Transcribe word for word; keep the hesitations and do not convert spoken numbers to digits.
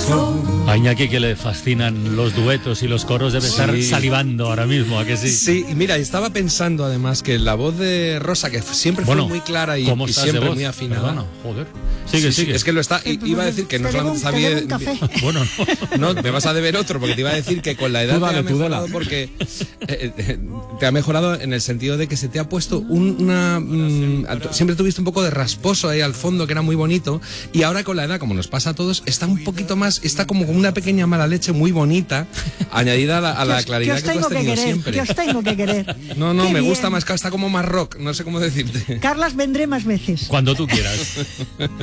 A Iñaki, que le fascinan los duetos y los coros, debe estar Sí. salivando ahora mismo, ¿a que sí? Sí, y mira, estaba pensando además que la voz de Rosa, que siempre Bueno, fue muy clara y, ¿cómo y estás de siempre voz? muy afinada. Perdona, joder. Sigue, Sí, sí, sigue. es que lo está. i- Iba a decir que no Te debo solamente un- te debo sabía. un café. Bueno, no. No, me vas a deber otro, porque te iba a decir que con la edad Tú dale, te ha tú mejorado dale. porque eh, eh, te ha mejorado en el sentido de que se te ha puesto un- una mm, siempre tuviste un poco de rasposo ahí al fondo, que era muy bonito, y ahora con la edad, como nos pasa a todos, está un poquito más, está como con una pequeña mala leche muy bonita, añadida a la, a la Que os- claridad que os que, tú tengo has que tenido querer, siempre. que os tengo que querer. No, no, Qué me bien. gusta más, está como más rock, no sé cómo decirte. Carlas, vendré más veces. Cuando tú quieras.